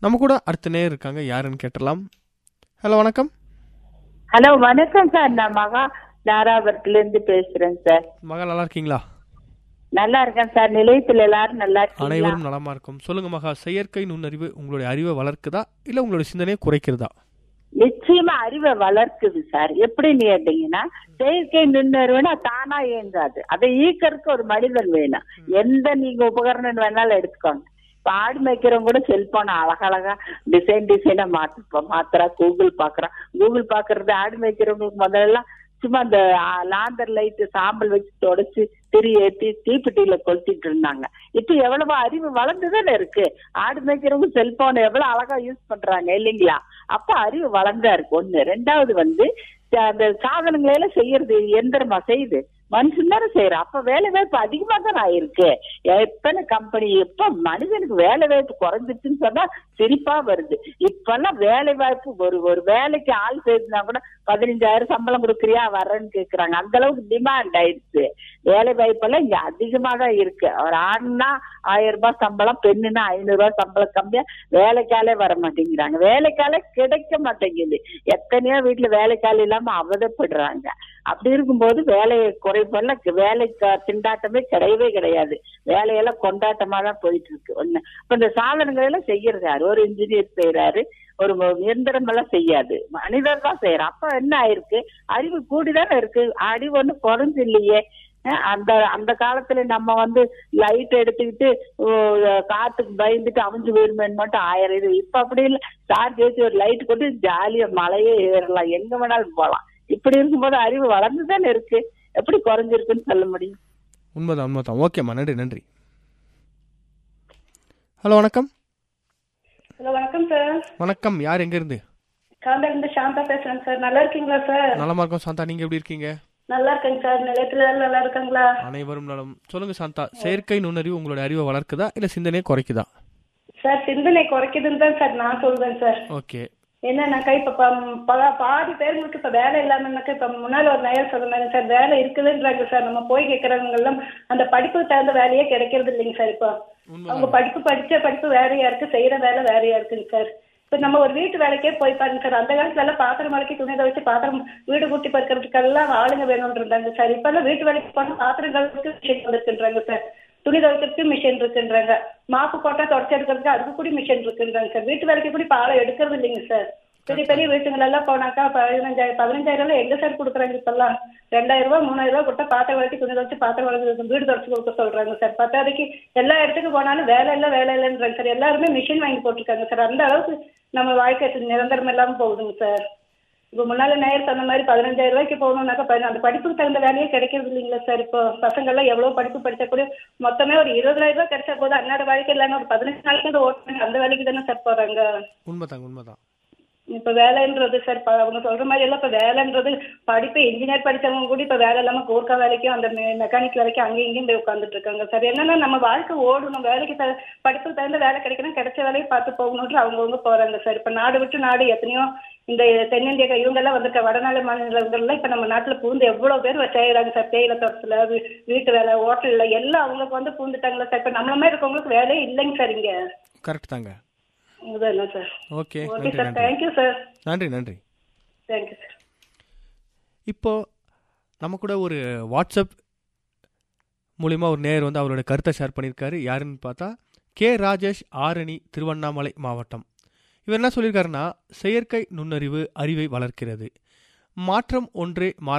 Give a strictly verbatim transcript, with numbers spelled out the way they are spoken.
நம்ம கூட அடுத்த நேரம் இருக்காங்க, யாருன்னு கேட்டலாம். ஹலோ வணக்கம். ஹலோ வணக்கம் சார், நான் மகா தாராபுரத்துல இருந்து பேசுறேன் சார். மகா நல்லா இருக்கீங்களா? நல்லா இருக்கேன் சார். நிலையத்தில் எல்லாரும் நல்லா இருக்கீங்களா? அனைவரும் நலமா இருக்கும். சொல்லுங்க மகா, செயற்கை நுண்ணறிவு உங்களுடைய அறிவை வளர்க்குதா இல்ல உங்களுடைய சிந்தனையை குறைக்கிறதா? நிச்சயமா அறிவை வளர்க்குது சார். எப்படின்னு கேட்டீங்கன்னா, செயற்கை நுண்ணறிவுனா தானா இயங்காது, அதை ஈக்கறதுக்கு ஒரு மனிதன் வேணும். எந்த நீங்க உபகரணம் வேணாலும் எடுத்துக்கோங்க. இப்ப ஆடு மேய்க்கிறவங்க கூட செல்போனை அழகழகா டிசைன் டிசைனா மாத்து மாத்துறா, கூகுள் பாக்குறான். கூகுள் பாக்குறது ஆடு மேய்க்கிறவங்களுக்கு முதல்ல சும்மா அந்த லாந்தர் லைட்டு சாம்பல் வச்சு தொடச்சு திரி ஏற்றி தீப்பெட்டியில கொளுத்திட்டு இருந்தாங்க. இப்ப எவ்வளவு அறிவு வளர்ந்துதானே இருக்கு. ஆடு மேய்க்கிறவங்க செல்போனை எவ்வளவு அழகா யூஸ் பண்றாங்க இல்லைங்களா? அப்ப அறிவு வளர்ந்தா இருக்கு. ஒண்ணு. ரெண்டாவது வந்து அந்த சாதனங்களை எல்லாம் செய்யறது எந்திரமா செய்யுது, மனுஷன் தானே செய்யறான். அப்ப வேலை வாய்ப்பு அதிகமா தான் ஆயிருக்கு. எத்தனை கம்பெனி எப்ப மனிதனுக்கு வேலை வாய்ப்பு குறைஞ்சிருச்சுன்னு சொன்னா சிரிப்பா வருது. இப்பெல்லாம் வேலை வாய்ப்பு ஒரு ஒரு வேலைக்கு ஆள் செய்யுதுன்னா கூட பதினஞ்சாயிரம் சம்பளம் கொடுக்குறியா வர்றேன்னு கேக்குறாங்க. அந்த அளவுக்கு டிமாண்ட் ஆயிடுச்சு. வேலை வாய்ப்பெல்லாம் இங்க அதிகமா தான் இருக்கு. ஒரு ஆண்னா ஆயிரம் ரூபாய் சம்பளம், பெண்ணுன்னா ஐநூறு ரூபாய் சம்பளம் கம்மியா வேலைக்காலே வர மாட்டேங்கிறாங்க. வேலைக்காலே கிடைக்க மாட்டேங்குது. எத்தனையோ வீட்டுல வேலைக்கால இல்லாம அவதப்படுறாங்க. அப்படி இருக்கும்போது வேலையை குறைப்பெல்லாம் வேலை திண்டாட்டமே கிடையவே கிடையாது. வேலையெல்லாம் கொண்டாட்டமா தான் போயிட்டு இருக்கு. ஒண்ணு. இப்ப இந்த சாதனங்கள் எல்லாம் செய்யறது யாரு? ஒரு இன்ஜினியர் செய்யறாரு, ஒரு இயந்திரம் எல்லாம் செய்யாது, மனிதர் தான் செய்யறான். அப்ப என்ன ஆயிருக்கு? அறிவு கூடிதானே இருக்கு, அறிவு ஒண்ணு குறைஞ்சு இல்லையே. அந்த அந்த காலத்துல நம்ம வந்து லைட் எடுத்துக்கிட்டு காத்துக்கு பயந்துட்டு அவிஞ்சு போயிருமேன்னு மட்டும் ஆயிரம் இது. இப்ப அப்படி இல்லை. சார்ஜ் வச்சு ஒரு லைட் கொண்டு ஜாலியா மலையே ஏறலாம், எங்க வேணாலும் போகலாம். இப்படி இருக்கும்போது அறிவு வளர்ந்துதானே இருக்கு. எப்படி குறைஞ்சிருக்குன்னு சொல்ல முடியும்? உண்மைதான் உண்மைதான். ஓகேம்மா, நன்றி நன்றி. ஹலோ வணக்கம். ஹலோ வணக்கம் சார். வணக்கம், யார் எங்க இருந்து? காந்தால இருந்து சாந்தா பேசுறேன் சார். நல்லா இருக்கீங்களா சார்? நலமா இருக்கும் சாந்தா, நீங்க எப்படி இருக்கீங்க? நல்லா இருக்கேங்க சார். நிலையத்துல நல்லா இருக்காங்களா? அனைவரும் நலம். சொல்லுங்க சாந்தா, செயற்கை நுண்ணறிவு உங்களுடைய அறிவை வளர்க்குதா இல்ல சிந்தனையை குறைக்குதா? சார் சிந்தனை குறைக்குதுன்னு தான் சார் நான் சொல்றேன் சார். ஓகே. என்னன்னாக்கா இப்ப பாதி பேருக்கு இப்ப வேலை இல்லாமனாக்கா இப்ப முன்னால ஒரு நேரம் சொல்ற மாதிரி சார் வேலை இருக்குதுன்றாங்க சார். நம்ம போய் கேட்கறவங்க எல்லாம் அந்த படிப்புக்கு தகுந்த வேலையே கிடைக்கிறது இல்லைங்க சார். இப்போ அவங்க படிப்பு படிச்ச படிப்பு வேறையா இருக்கு, செய்யற வேலை வேறையா இருக்குங்க சார். இப்ப நம்ம ஒரு வீட்டு வேலைக்கே போய் பாருங்க சார். அந்த காலத்துல எல்லாம் பாத்திரம் வளைக்கி துணி துவைச்சு பாத்திரம் வீடு கூட்டி பறிக்கிறதுக்கெல்லாம் ஆளுங்க வேணும்னு இருந்தாங்க சார். இப்ப எல்லாம் வீட்டு வேலைக்கு போனா பாத்திரங்களுக்கு மிஷின் வந்துருக்குன்றாங்க சார். துணி துவைக்கிறதுக்கு மிஷின் இருக்குன்றாங்க. மாப்பு போட்டா தொடச்சி எடுக்கிறதுக்கு அதுக்கு கூட மிஷின் இருக்குன்றாங்க சார். வீட்டு வேலைக்கு கூட இப்ப ஆளை எடுக்கிறது இல்லைங்க சார். பெரிய பெரிய வீட்டுங்கள் எல்லாம் போனாக்கா பதினஞ்சாயிரம் பதினஞ்சாயிரம் எல்லாம் எங்க சார் கொடுக்குறாங்க? இப்பெல்லாம் ரெண்டாயிரம் ரூபாய் மூணாயிரம் ரூபாய் கொடுத்தா பாத்திரம் வளர்ச்சி துணி துவைச்சு பாத்திரம் வளர்ச்சி வீடு தொடச்சு கொடுக்க சொல்றாங்க சார். பத்தாவதுக்கு எல்லா இடத்துக்கு போனாலும் வேலை இல்லை வேலை இல்லைன்றாங்க சார். எல்லாருமே மிஷின் வாங்கி போட்டிருக்காங்க சார். அந்த அளவுக்கு நம்ம வாழ்க்கை நிரந்தரம் இல்லாம போகுதுங்க சார். இப்போ முன்னால நேரம் சொன்ன மாதிரி பதினஞ்சாயிரம் ரூபாய்க்கு போகணும்னாக்கா அந்த படிப்புக்கு தகுந்த வேலையே கிடைக்கிறது இல்லைங்களா சார். இப்போ பசங்க எல்லாம் எவ்வளவு படிப்பு படிச்சா கூட மொத்தமே ஒரு இருபதாயிரம் ரூபாய் கிடைச்சா போது அன்னாட வாழ்க்கை இல்லைன்னா ஒரு பதினஞ்சு நாளைக்கு ஓட்டுறாங்க. அந்த வேலைக்கு தானே சார் போறாங்க. உண்மைதான் உண்மைதான். இப்ப வேலைன்றது சார் அவங்க சொல்ற மாதிரி எல்லாம் இப்ப வேலைன்றது படிப்பு இன்ஜினியர் படிச்சவங்க கூட இப்ப வேலை இல்லாம கூர்க்கா வேலைக்கும் அந்த மெக்கானிக் வேலைக்கும் அங்கேயும் இங்கேயும் போய் உட்காந்துட்டு இருக்காங்க சார். என்னன்னா நம்ம வாழ்க்கை ஓடணும், வேலைக்கு த படிப்புக்கு தகுந்த வேலை கிடைக்கணும், கிடைச்ச வேலையை பார்த்து போகணுன்ற அவங்கவுங்க போறாங்க சார். இப்ப நாடு விட்டு நாடு எத்தனையோ இந்த தென்னிந்திய இவங்க எல்லாம் வந்திருக்க வடநாடு மாநிலங்கள்லாம் இப்ப நம்ம நாட்டுல பூந்து எவ்வளவு பேர் செய்யறாங்க சார். தேயிலை தோட்டத்துல, வீட்டு வேலை, ஹோட்டல்ல எல்லாம் அவங்களுக்கு வந்து பூந்துட்டாங்களா சார். இப்ப நம்மள மாதிரி இருக்கவங்களுக்கு வேலையே இல்லைங்க சார் இங்க. கரெக்ட் தாங்க. Okay sir, thank you sir. நன்றி நன்றி. Thank you sir. இப்போ நம்ம கூட ஒரு வாட்ஸ்அப் மூலிமா ஒரு நேயர் வந்து அவரோட கருத்தை ஷேர் பண்ணியிருக்காரு. யாருன்னு பார்த்தா கே ராஜேஷ், ஆரணி, திருவண்ணாமலை மாவட்டம். இவர் என்ன சொல்லியிருக்காருன்னா, செயற்கை நுண்ணறிவு அறிவை வளர்க்கிறது, மாற்றம் ஒன்றே மாற